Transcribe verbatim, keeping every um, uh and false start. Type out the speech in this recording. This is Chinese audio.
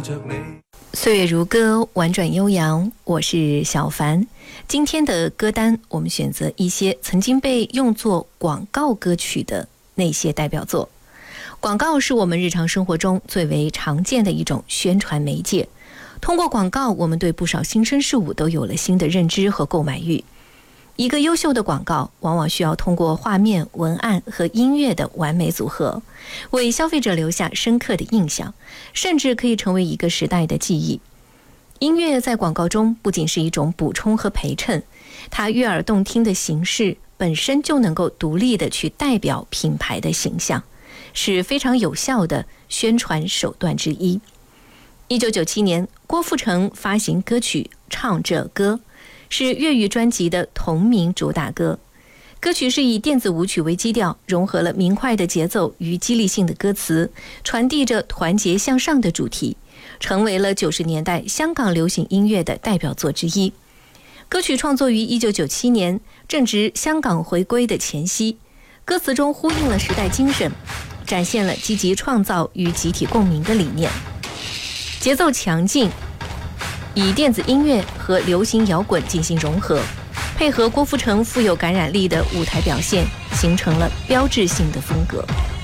岁月如歌，婉转悠扬，我是小凡。今天的歌单我们选择一些曾经被用作广告歌曲的那些代表作。广告是我们日常生活中最为常见的一种宣传媒介，通过广告我们对不少新生事物都有了新的认知和购买欲。一个优秀的广告往往需要通过画面、文案和音乐的完美组合，为消费者留下深刻的印象，甚至可以成为一个时代的记忆。音乐在广告中不仅是一种补充和陪衬，它悦耳动听的形式本身就能够独立地去代表品牌的形象，是非常有效的宣传手段之一。一九九七年，郭富城发行歌曲《唱这歌》，是粤语专辑的同名主打歌。歌曲是以电子舞曲为基调，融合了明快的节奏与激励性的歌词，传递着团结向上的主题，成为了九十年代香港流行音乐的代表作之一。歌曲创作于一九九七年，正值香港回归的前夕，歌词中呼应了时代精神，展现了积极创造与集体共鸣的理念。节奏强劲，以电子音乐和流行摇滚进行融合，配合郭富城富有感染力的舞台表现，形成了标志性的风格。